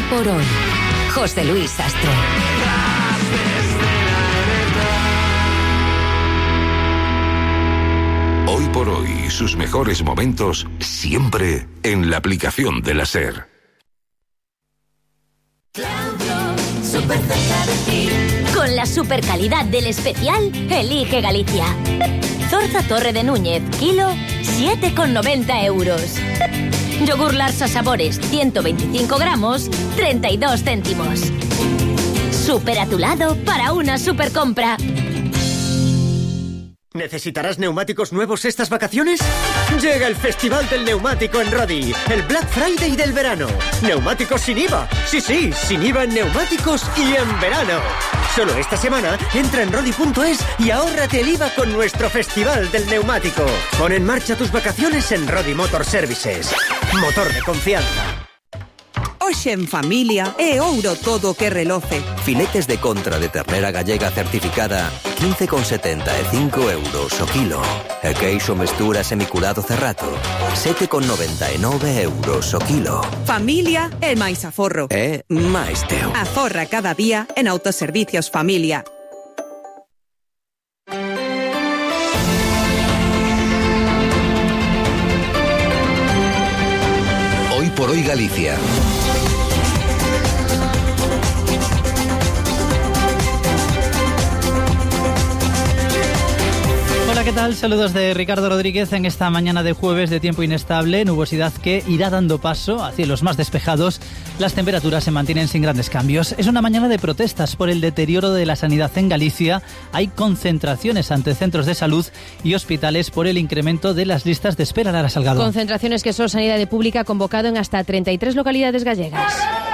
por hoy. José Luis Sastre. Hoy por hoy, sus mejores momentos siempre en la aplicación de la SER. Súper cerca de ti. Con la super calidad del especial, elige Galicia. Zorza Torre de Núñez, kilo, 7,90 euros. Yogur Larsa Sabores, 125 gramos, 32 céntimos. Súper a tu lado para una super compra. ¿Necesitarás neumáticos nuevos estas vacaciones? Llega el Festival del Neumático en Rodi, el Black Friday del verano. Neumáticos sin IVA. Sí, sin IVA en neumáticos y en verano. Solo esta semana entra en rodi.es y ahórrate el IVA con nuestro Festival del Neumático. Pon en marcha tus vacaciones en Rodi Motor Services. Motor de confianza. Hoxe en familia é ouro todo o que reloce. Filetes de contra de ternera gallega certificada 15,75 euros o kilo. E queixo mestura semicurado cerrato 7,99 euros o kilo. Familia é máis aforro. É máis teu. Aforra cada día en Autoservicios Familia. Hoy por hoy Galicia. Hola, ¿qué tal? Saludos de Ricardo Rodríguez en esta mañana de jueves de tiempo inestable, nubosidad que irá dando paso a cielos más despejados. Las temperaturas se mantienen sin grandes cambios. Es una mañana de protestas por el deterioro de la sanidad en Galicia. Hay concentraciones ante centros de salud y hospitales por el incremento de las listas de espera. Lara Salgado. Concentraciones que Sol Sanidade Pública ha convocado en hasta 33 localidades gallegas.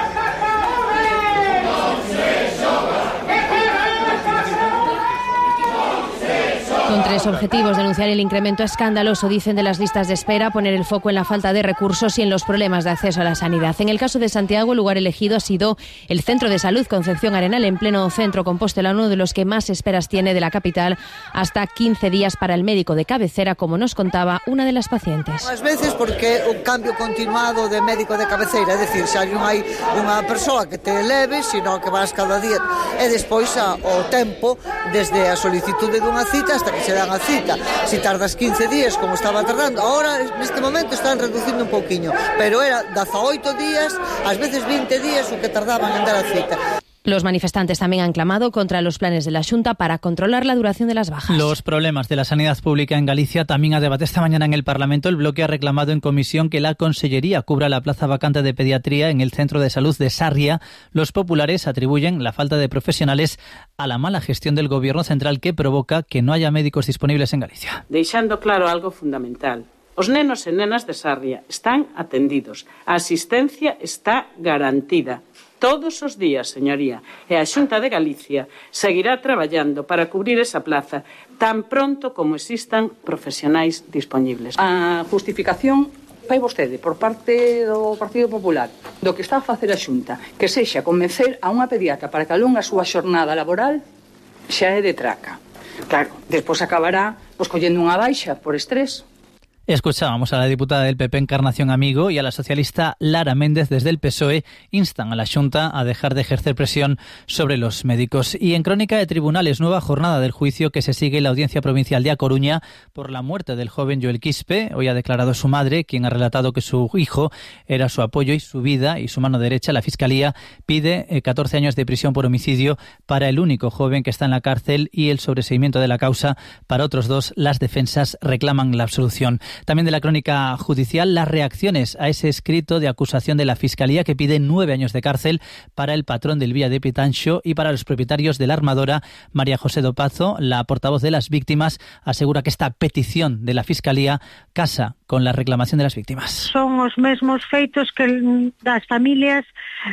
Con tres objetivos: denunciar el incremento escandaloso, dicen, de las listas de espera, poner el foco en la falta de recursos y en los problemas de acceso a la sanidad. En el caso de Santiago, el lugar elegido ha sido el Centro de Salud Concepción Arenal, en pleno centro Compostela, uno de los que más esperas tiene de la capital, hasta 15 días para el médico de cabecera, como nos contaba una de las pacientes. Ás veces porque un cambio continuado de médico de cabeceira, é dicir, xa non hai unha persoa que te eleve, sino que vas cada día, e despois o tempo desde a solicitude dunha cita hasta que se dan a cita. Si tardas 15 días, como estaba tardando, ahora neste momento están reducindo un pouquiño, pero era 18 días, ás veces 20 días o que tardaban en dar a cita. Los manifestantes también han clamado contra los planes de la Xunta para controlar la duración de las bajas. Los problemas de la sanidad pública en Galicia también a debate esta mañana en el Parlamento. El bloque ha reclamado en comisión que la Consellería cubra la plaza vacante de pediatría en el Centro de Salud de Sarria. Los populares atribuyen la falta de profesionales a la mala gestión del Gobierno central, que provoca que no haya médicos disponibles en Galicia. Deixando claro algo fundamental: os nenos e nenas de Sarria están atendidos, a asistencia está garantida todos os días, señoría, e a Xunta de Galicia seguirá traballando para cubrir esa plaza tan pronto como existan profesionais disponibles. A justificación fai vostede por parte do Partido Popular do que está a facer a Xunta, que sexa convencer a unha pediatra para que alongue a súa xornada laboral, xa é de traca. Claro, despois acabará collendo unha baixa por estrés. Escuchábamos a la diputada del PP Encarnación Amigo y a la socialista Lara Méndez desde el PSOE. Instan a la Xunta a dejar de ejercer presión sobre los médicos. Y en crónica de tribunales, nueva jornada del juicio que se sigue en la Audiencia Provincial de A Coruña por la muerte del joven Joel Quispe. Hoy ha declarado su madre, quien ha relatado que su hijo era su apoyo y su vida y su mano derecha. La Fiscalía pide 14 años de prisión por homicidio para el único joven que está en la cárcel y el sobreseimiento de la causa para otros dos. Las defensas reclaman la absolución. También de la crónica judicial, las reacciones a ese escrito de acusación de la Fiscalía que pide 9 años de cárcel para el patrón del Vía de Pitanxo y para los propietarios de la armadora. María José Dopazo, la portavoz de las víctimas, asegura que esta petición de la Fiscalía casa con la reclamación de las víctimas. Son os mesmos feitos que das familias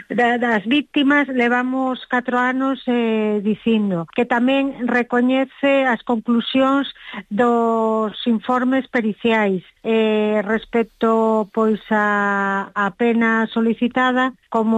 das víctimas levamos 4 anos dicindo, que tamén recoñece as conclusións dos informes periciais respecto pois a pena solicitada.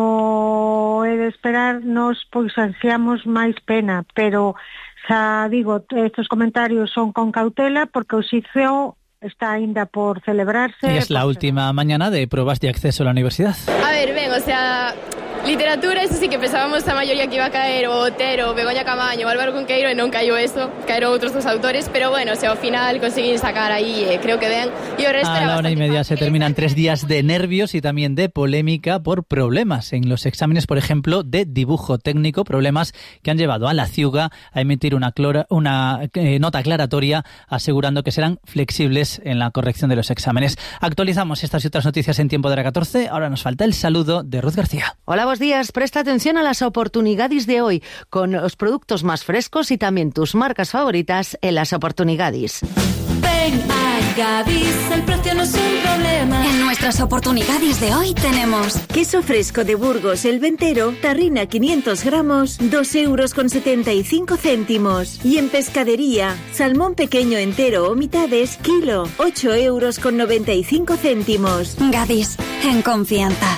Como é de esperar, nos pois ansiamos máis pena, pero xa digo, estos comentarios son con cautela porque o xuízo está ainda por celebrarse. Y es la última mañana de pruebas de acceso a la universidad. A ver, o sea, Literatura, eso sí que pensábamos a maioría que iba a caer o Otero, Begoña Camaño, Álvaro Cunqueiro, e non caiu eso, caeron outros dos autores, pero bueno, se ao final conseguín sacar aí, creo que ben, e o resto a la 1:30 se terminan 3 días de nervios y también de polémica por problemas en los exámenes, por ejemplo, de dibujo técnico, problemas que han llevado a la Ciuga a emitir una nota aclaratoria asegurando que serán flexibles en la corrección de los exámenes. Actualizamos estas y otras noticias en tiempo de la 14. Ahora nos falta el saludo de Ruth García. Hola, buenos días. Presta atención a las oportunidades de hoy, con los productos más frescos y también tus marcas favoritas en las oportunidades. Ven a Gadis, el precio no es un problema. En nuestras oportunidades de hoy tenemos queso fresco de Burgos, el ventero, tarrina 500 gramos, 2,75 €. Y en pescadería, salmón pequeño entero o mitades, kilo, 8,95 €. Gadis, en confianza.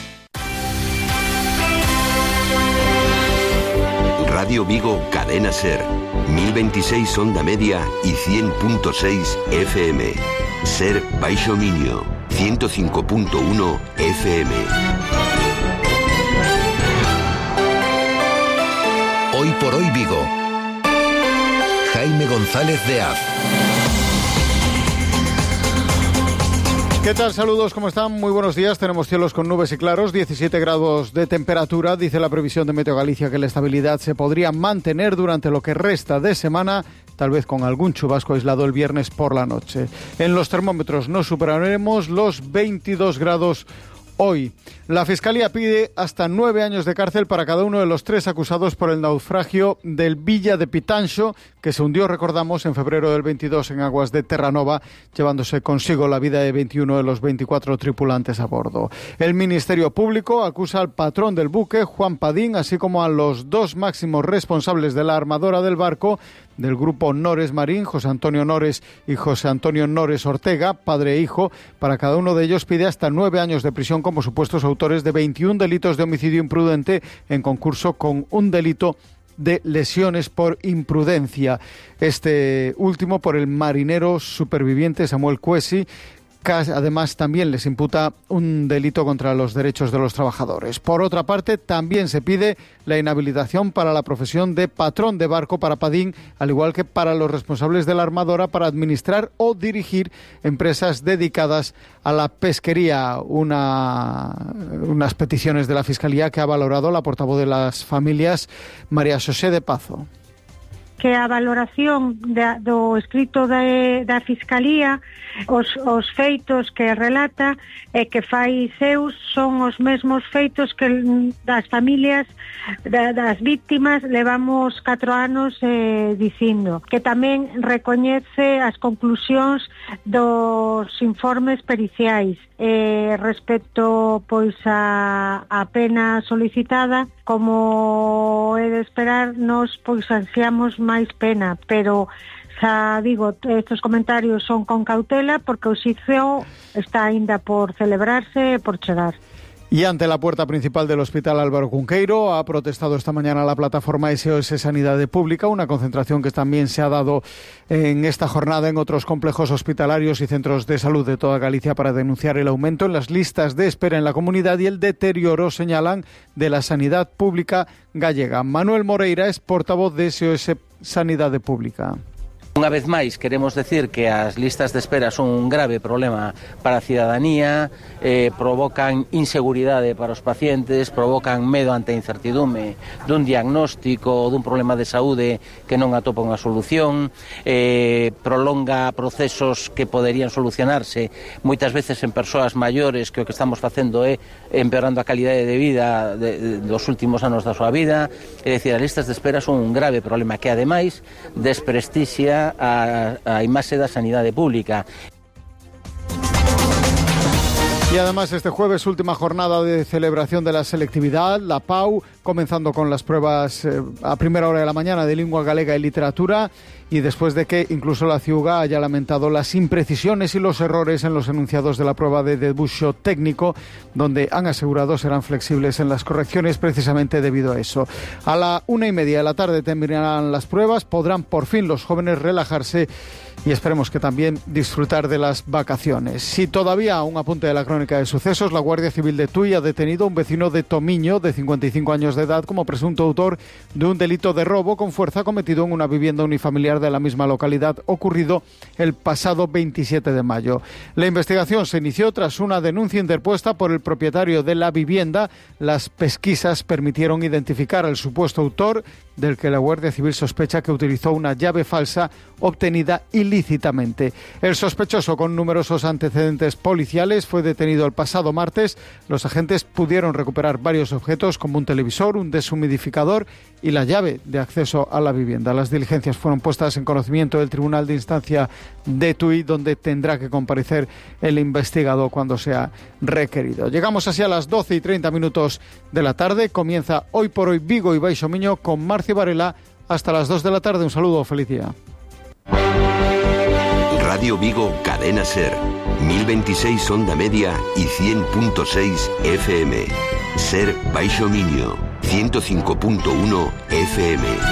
Radio Vigo, Cadena Ser, 1026 onda media y 100.6 FM. Ser Baixo Miño, 105.1 FM. Hoy por hoy Vigo. Jaime González de Az. ¿Qué tal? Saludos, ¿cómo están? Muy buenos días. Tenemos cielos con nubes y claros, 17 grados de temperatura. Dice la previsión de Meteo Galicia que la estabilidad se podría mantener durante lo que resta de semana, tal vez con algún chubasco aislado el viernes por la noche. En los termómetros no superaremos los 22 grados hoy. La Fiscalía pide hasta 9 años de cárcel para cada uno de los 3 acusados por el naufragio del Villa de Pitanxo, que se hundió, recordamos, en febrero del 22 en aguas de Terranova, llevándose consigo la vida de 21 de los 24 tripulantes a bordo. El Ministerio Público acusa al patrón del buque, Juan Padín, así como a los 2 máximos responsables de la armadora del barco, del grupo Nores Marín, José Antonio Nores y José Antonio Nores Ortega, padre e hijo. Para cada uno de ellos pide hasta 9 años de prisión como supuestos autores de 21 delitos de homicidio imprudente en concurso con un delito de lesiones por imprudencia. Este último por el marinero superviviente Samuel Cuesi. Además, también les imputa un delito contra los derechos de los trabajadores. Por otra parte, también se pide la inhabilitación para la profesión de patrón de barco para Padín, al igual que para los responsables de la armadora para administrar o dirigir empresas dedicadas a la pesquería. Unas peticiones de la Fiscalía que ha valorado la portavoz de las familias, María Xosé de Pazo. Que a valoración do escrito da Fiscalía, os feitos que relata e que fai seus son os mesmos feitos que das familias das víctimas levamos 4 anos dicindo, que tamén recoñece as conclusións dos informes periciais respecto pois a pena solicitada. Como é de esperar, nos pois ansiamos máis pena, pero xa digo, estos comentarios son con cautela porque o xuízo está aínda por celebrarse e por chegar. Y ante la puerta principal del Hospital Álvaro Cunqueiro ha protestado esta mañana la plataforma SOS Sanidad Pública, una concentración que también se ha dado en esta jornada en otros complejos hospitalarios y centros de salud de toda Galicia para denunciar el aumento en las listas de espera en la comunidad y el deterioro, señalan, de la sanidad pública gallega. Manuel Moreira es portavoz de SOS Sanidad Pública. Unha vez máis, queremos decir que as listas de espera son un grave problema para a cidadanía, provocan inseguridade para os pacientes, provocan medo ante a incertidume dun diagnóstico ou dun problema de saúde que non atopa unha solución, prolonga procesos que poderían solucionarse moitas veces en persoas maiores, que o que estamos facendo é empeorando a calidade de vida dos últimos anos da súa vida. É dicir, as listas de espera son un grave problema que ademais desprestixia a imaxe da sanidade pública. Y además este jueves, última jornada de celebración de la selectividad, la PAU, comenzando con las pruebas a primera hora de la mañana de lengua galega y literatura, y después de que incluso la CIUGA haya lamentado las imprecisiones y los errores en los enunciados de la prueba de debuxo técnico, donde han asegurado serán flexibles en las correcciones precisamente debido a eso. A la 1:30 de la tarde terminarán las pruebas, podrán por fin los jóvenes relajarse y esperemos que también disfrutar de las vacaciones. Si todavía un apunte de la crónica de sucesos, la Guardia Civil de Tui ha detenido a un vecino de Tomiño de 55 años de edad como presunto autor de un delito de robo con fuerza cometido en una vivienda unifamiliar de la misma localidad ocurrido el pasado 27 de mayo. La investigación se inició tras una denuncia interpuesta por el propietario de la vivienda. Las pesquisas permitieron identificar al supuesto autor, del que la Guardia Civil sospecha que utilizó una llave falsa obtenida ilícitamente. El sospechoso, con numerosos antecedentes policiales, fue detenido el pasado martes. Los agentes pudieron recuperar varios objetos como un televisor, un deshumidificador y la llave de acceso a la vivienda. Las diligencias fueron puestas en conocimiento del Tribunal de Instancia de Tui, donde tendrá que comparecer el investigado cuando sea requerido. Llegamos así a las 12:30 de la tarde. Comienza Hoy por Hoy Vigo y Baixo Miño con Marcio Varela hasta las 2 de la tarde. Un saludo, feliz día. Radio Vigo, Cadena Ser, 1026 onda media y 100.6 FM. Ser Baixo Miño, 105.1 FM.